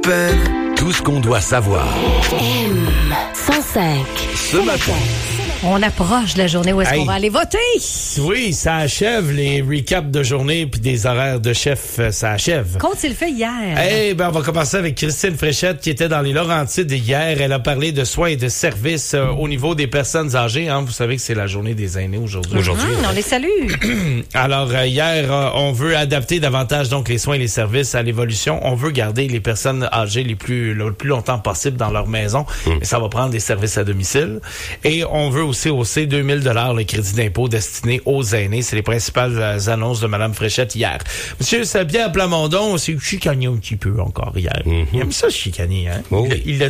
peine. Tout ce qu'on doit savoir. M105. Ce matin. On approche de la journée où est-ce qu'on va aller voter. Oui, ça achève les recaps de journée puis des horaires de chef, ça achève. Qu'ont-ils fait hier? On va commencer avec Christine Fréchette qui était dans les Laurentides hier. Elle a parlé de soins et de services au niveau des personnes âgées. Hein. Vous savez que c'est la journée des aînés aujourd'hui. On les salue. Alors, hier, on veut adapter davantage donc les soins et les services à l'évolution. On veut garder les personnes âgées le plus longtemps possible dans leur maison. Et ça va prendre des services à domicile. Et on veut aussi hausser 2000 $ le crédit d'impôt destiné aux aînés. C'est les principales annonces de Mme Fréchette hier. Monsieur Pierre Plamondon s'est chicané un petit peu encore hier. Il aime ça chicaner, hein? Oh. Il